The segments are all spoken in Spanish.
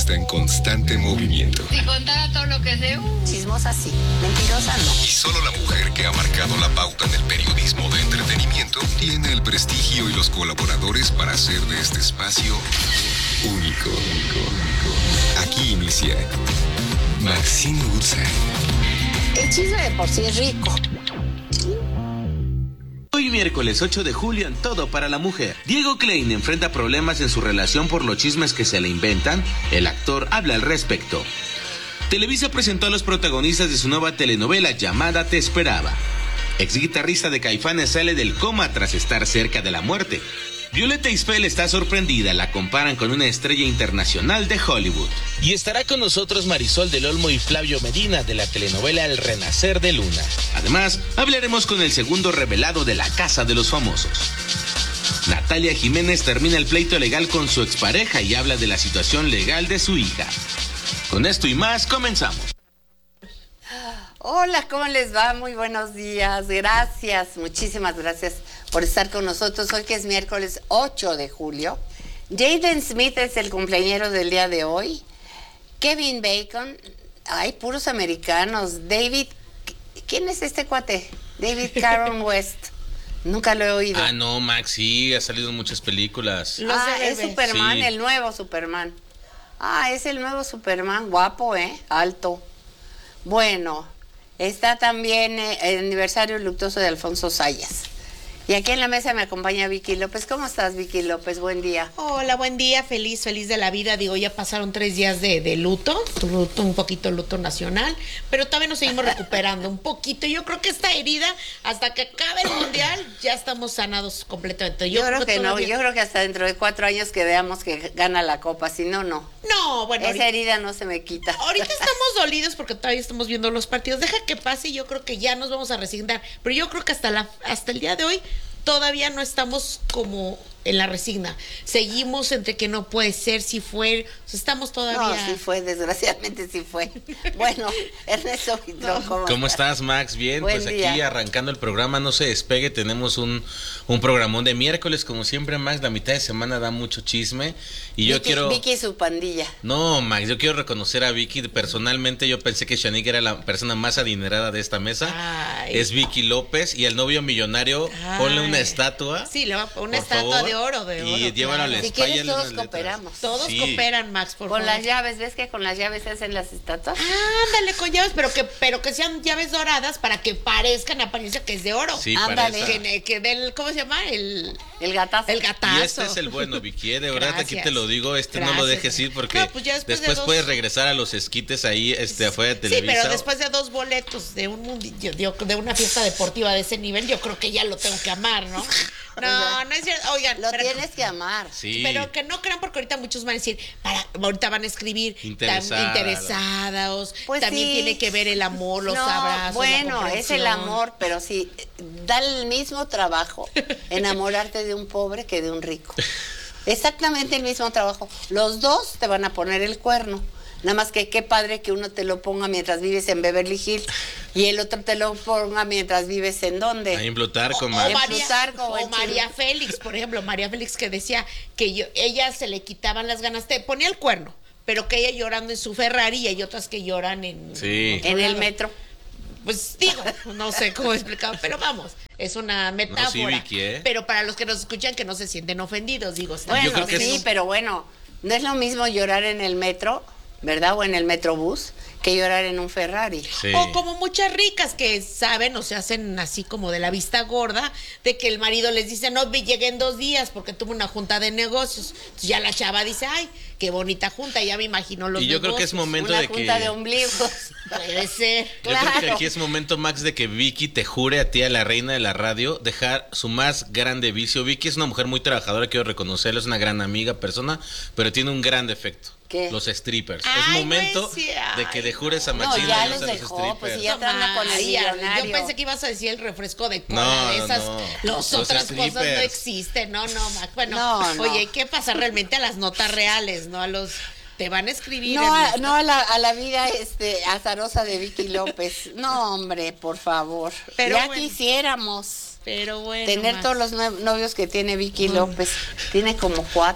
está en constante movimiento. Si contara todo lo que sé, chismosa sí, mentirosa no. Y solo la mujer que ha marcado la pauta en el periodismo de entretenimiento tiene el prestigio y los colaboradores para hacer de este espacio único. Aquí inicia Maxine Woodside. El chisme de por sí es rico. Hoy miércoles 8 de julio en Todo para la Mujer. Diego Klein enfrenta problemas en su relación por los chismes que se le inventan. El actor habla al respecto. Televisa presentó a los protagonistas de su nueva telenovela llamada Te Esperaba. Ex guitarrista de Caifanes sale del coma tras estar cerca de la muerte. Violeta Isfel está sorprendida, la comparan con una estrella internacional de Hollywood. Y estará con nosotros Marisol del Olmo y Flavio Medina de la telenovela El Renacer de Luna. Además, hablaremos con el segundo revelado de la Casa de los Famosos. Natalia Jiménez termina el pleito legal con su expareja y habla de la situación legal de su hija. Con esto y más, comenzamos. Hola, ¿cómo les va? Muy buenos días. Gracias, muchísimas gracias por estar con nosotros hoy que es miércoles 8 de julio. Jaden Smith es el cumpleañero del día de hoy. Kevin Bacon, hay puros americanos. David, ¿quién es este cuate? David Cameron West. Nunca lo he oído. Ah, no, Max, sí, ha salido en muchas películas. Es Superman, sí. El nuevo Superman. Es el nuevo Superman, guapo, alto. Bueno, está también el aniversario luctuoso de Alfonso Sayas. Y aquí en la mesa me acompaña Vicky López. ¿Cómo estás, Vicky López? Buen día. Hola, buen día, feliz de la vida. Digo, ya pasaron 3 días de luto, un poquito luto nacional, pero todavía nos seguimos recuperando un poquito. Yo creo que esta herida, hasta que acabe el mundial, ya estamos sanados completamente. Yo creo que todavía... no, yo creo que hasta dentro de 4 años que veamos que gana la Copa, si no, no. No, bueno. Esa herida no se me quita. Ahorita estamos dolidos porque todavía estamos viendo los partidos. Deja que pase y yo creo que ya nos vamos a resignar. Pero yo creo que hasta el día de hoy todavía no estamos como en la resigna. Seguimos entre que no puede ser, si fue, o sea, estamos todavía... No, sí fue, desgraciadamente sí fue. Bueno, Ernesto Vitrón, ¿Cómo estás, Max? Bien, Buen pues día. aquí arrancando el programa, no se despegue, tenemos un programón de miércoles, como siempre, Max, la mitad de semana da mucho chisme, y yo quiero... Vicky y su pandilla. No, Max, yo quiero reconocer a Vicky, personalmente yo pensé que Shanique era la persona más adinerada de esta mesa. Ay. Es Vicky López, y al novio millonario, ponle una estatua. Sí, le va a poner una por estatua favor, de oro. Y llévalo a la Si espalda. quieres todos cooperamos. Todos cooperan, Max, por con favor. las llaves, ¿ves que con las llaves se hacen las estatuas? Ándale, con llaves, pero que sean llaves doradas para que parezcan, apariencia que es de oro. Sí, ándale. Que del, ¿cómo se llama? El gatazo. El gatazo. Y este es el bueno, Vicky, de verdad aquí te lo digo, no lo dejes ir porque no, pues después puedes regresar a los esquites ahí afuera de Televisa. Sí, pero después de 2 boletos de de una fiesta deportiva de ese nivel, yo creo que ya lo tengo que amar, ¿no? No, no es cierto. Oigan, lo tienes que amar. Sí. Pero que no crean porque ahorita muchos van a decir, ahorita van a escribir interesados. Pues también sí. Tiene que ver el amor, los abrazos. Bueno, la es el amor, pero sí, da el mismo trabajo enamorarte de un pobre que de un rico. Exactamente el mismo trabajo. Los dos te van a poner el cuerno. Nada más que qué padre que uno te lo ponga mientras vives en Beverly Hills y el otro te lo ponga mientras vives en ¿dónde? Ahí en Plutarco, o María Félix, por ejemplo, María Félix que decía que ella se le quitaban las ganas, te ponía el cuerno, pero que ella llorando en su Ferrari y hay otras que lloran en el metro. Pues digo, no sé cómo explicar, pero vamos, es una metáfora. No, sí, Vicky, Pero para los que nos escuchan que no se sienten ofendidos, digo. Bueno, yo creo que sí, pero bueno, no es lo mismo llorar en el metro, ¿verdad? O en el metrobús, que llorar en un Ferrari. Sí. O como muchas ricas que saben o se hacen así como de la vista gorda, de que el marido les dice, no, llegué en 2 días porque tuve una junta de negocios. Entonces ya la chava dice, ay, qué bonita junta, ya me imagino los negocios. Y yo creo que es momento una de que... junta de ombligos. Puede ser. Yo creo que aquí es momento, Max, de que Vicky te jure a ti, a la reina de la radio, dejar su más grande vicio. Vicky es una mujer muy trabajadora, quiero reconocerlo, es una gran amiga, persona, pero tiene un gran defecto. ¿Qué? Los strippers. Ay, es momento no de que le jures a No, Maxine ya a los los dejó, strippers. pues ya trata con el millonario. Yo pensé que ibas a decir el refresco de cola, No, esas, no. Las Los otras cosas no strippers. existen, no, Max. Bueno, No. oye, hay que pasar realmente a las notas reales, no a los... Te van a escribir. No, a la vida azarosa de Vicky López. No, hombre, por favor. Pero ya bueno. Quisiéramos Pero bueno, tener Max. todos los novios que tiene Vicky López. Tiene como 4.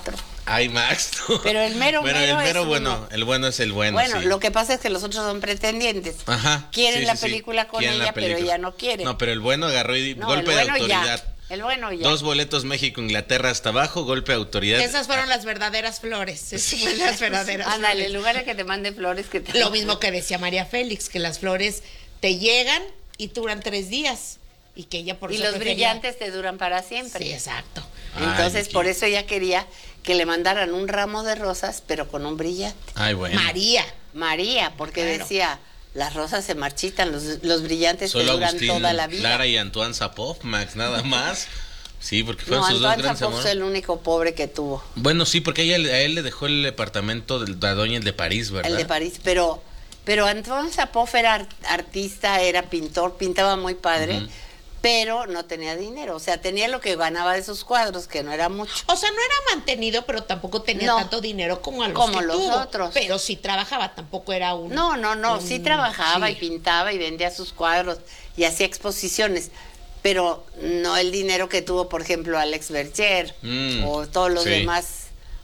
Ay, Max. No. Pero el mero Bueno, mero el mero es bueno, uno. el bueno es el bueno. Bueno, sí. lo que pasa es que los otros son pretendientes. Ajá. Quieren sí, la sí, sí. película con Quieren la ella, pero película. ella no quiere. No, pero el bueno agarró y No, golpe el de bueno ya. autoridad. El bueno ya. 2 boletos México-Inglaterra hasta abajo, golpe de autoridad. Esas fueron las verdaderas flores. Esas fueron las verdaderas Ándale, flores. en lugar de que te mande flores, que te Lo mismo que decía María Félix, que las flores te llegan y duran 3 días. Y que ella por Y eso los prefería- brillantes te duran para siempre. Sí, exacto. Entonces, Ay, por Vicky. eso ella quería que le mandaran un ramo de rosas, pero con un brillante. Ay, bueno. María, porque Claro. decía, las rosas se marchitan, los brillantes Solo te duran Agustín toda la vida. Lara y Antoine Sapov, Max, nada más. Sí, porque No, fueron sus dos Antoine grandes Sapov amores. es el único pobre que tuvo, Bueno, sí, porque a él le dejó el departamento de la doña, el de París, ¿verdad? el de París, pero Antoine Sapov era artista, era pintor, pintaba muy padre, Ujú. pero no tenía dinero, o sea, tenía lo que ganaba de sus cuadros, que no era mucho. O sea, no era mantenido, pero tampoco tenía No. tanto dinero como a los Como que los tuvo. otros. Pero sí trabajaba, tampoco era un... No, sí trabajaba sí. y pintaba y vendía sus cuadros y hacía exposiciones, pero no el dinero que tuvo, por ejemplo, Alex Berger o todos los sí. demás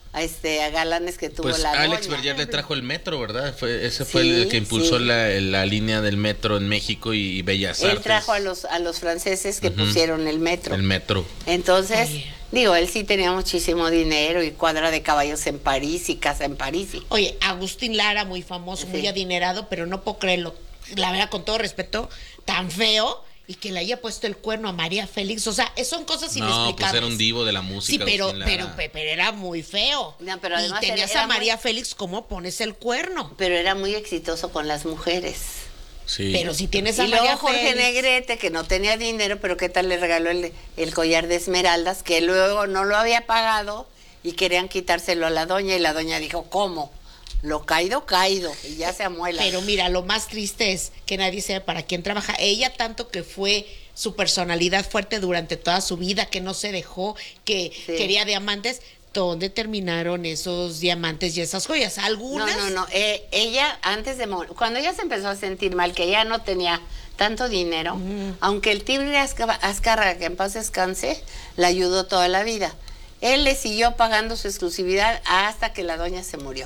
galanes que tuvo Pues la Alex doña. Berger le trajo el metro, ¿verdad? Ese Sí, fue el que impulsó sí. la línea del metro en México y Bellas Él Artes. trajo a los franceses que Ujú. pusieron el metro. El metro. Entonces, Oye. digo, él sí tenía muchísimo dinero y cuadra de caballos en París y casa en París. Oye, Agustín Lara, muy famoso, Sí. muy adinerado, pero no puedo creerlo. La verdad, con todo respeto, tan feo y que le haya puesto el cuerno a María Félix. O sea, son cosas No, inexplicables. pues era un divo de la Sí, música. pero Agustín Lara. era muy feo. No, pero además y tenías era a María muy- Félix, ¿cómo pones el cuerno? Pero era muy exitoso con las mujeres. Sí. Pero si tienes a Y luego María Jorge Félix. Negrete, que no tenía dinero, pero qué tal le regaló el collar de esmeraldas, que luego no lo había pagado y querían quitárselo a la doña, y la doña dijo, ¿cómo? Lo caído, y ya se amuela. Pero mira, lo más triste es que nadie sabe para quién trabaja. Ella tanto que fue su personalidad fuerte durante toda su vida, que no se dejó, que Sí. quería diamantes. ¿Dónde terminaron esos diamantes y esas joyas? Algunas. No. Ella, antes de morir, cuando ella se empezó a sentir mal, que ella no tenía tanto dinero, aunque el Tigre Azcárraga, que en paz descanse, la ayudó toda la vida. Él le siguió pagando su exclusividad hasta que la doña se murió.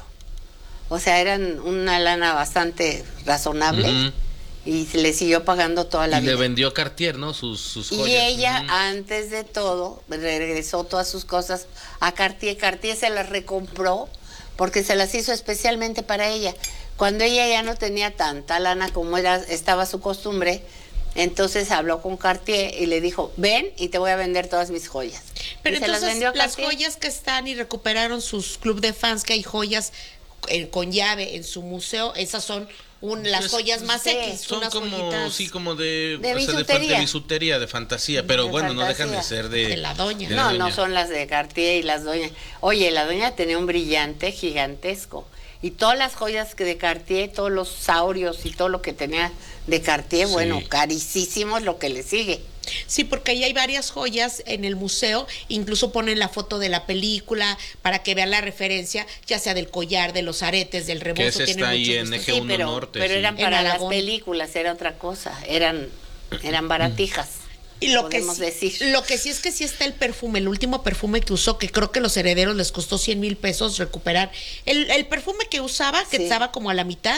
O sea, eran una lana bastante razonable. Ujú. Y se le siguió pagando toda la Y le vida. vendió Cartier, ¿no? Sus joyas. Y ella, Ujú. antes de todo, regresó todas sus cosas a Cartier. Cartier se las recompró porque se las hizo especialmente para ella. Cuando ella ya no tenía tanta lana como estaba su costumbre, entonces habló con Cartier y le dijo, ven y te voy a vender todas mis joyas. Pero Y se las entonces vendió a las Cartier. joyas que están y recuperaron sus club de fans, que hay joyas con llave en su museo, esas son las Pues, joyas más sí, X, Son unas como, joyitas sí, como de, De o sea, bisutería. de bisutería, de fantasía. Pero De bueno, no dejan de fantasía. ser de la doña. de la No, doña. no son las de Cartier y las doñas. Oye, la doña tenía un brillante gigantesco. Y todas las joyas que de Cartier, todos los saurios y todo lo que tenía de Cartier, Sí. bueno, carísimo es lo que le sigue. Sí, porque ahí hay varias joyas en el museo, incluso ponen la foto de la película para que vean la referencia, ya sea del collar, de los aretes, del rebozo. Que ese tienen está ahí muchos en de estos. Eje Sí, 1 pero, Norte, pero sí. eran En para las Aragón. películas, era otra cosa. Eran baratijas. Y lo que, podemos sí, decir. lo que sí es que sí está el perfume, el último perfume que usó, que creo que los herederos les costó 100,000 pesos recuperar. El perfume que usaba, que Sí. estaba como a la mitad,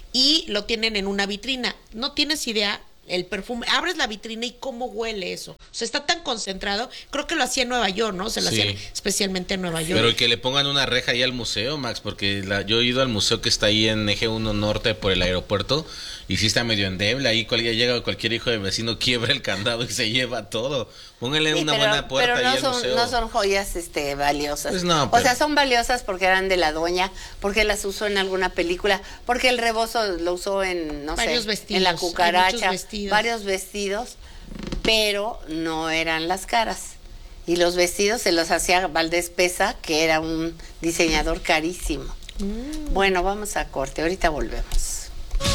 y lo tienen en una vitrina. No tienes idea el perfume. Abres la vitrina y cómo huele eso. O sea, está tan concentrado. Creo que lo hacía en Nueva York, ¿no? Se lo Sí. hacían especialmente en Nueva York. Pero que le pongan una reja ahí al museo, Max, porque yo he ido al museo que está ahí en Eje 1 Norte por el aeropuerto y sí está medio endeble. Ahí llega cualquier hijo de vecino, quiebra el candado y se lleva todo. Pónganle Sí, una pero, buena puerta pero ahí al museo. no son joyas valiosas. Pues no, O pero- sea, son valiosas porque eran de la doña, porque las usó en alguna película, porque el rebozo lo usó en, no Varios sé, vestidos, en La hay Cucaracha, muchos vestidos. varios vestidos, pero no eran las caras. Y los vestidos se los hacía Valdés Pesa, que era un diseñador carísimo. Bueno, vamos a corte, ahorita volvemos.